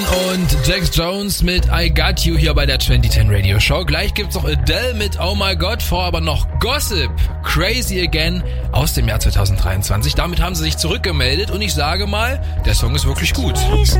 Und Jax Jones mit I Got You hier bei der 2010 Radio Show. Gleich gibt's noch Adele mit Oh My God, vor aber noch Gossip, Crazy Again aus dem Jahr 2023. Damit haben sie sich zurückgemeldet und ich sage mal, der Song ist wirklich gut.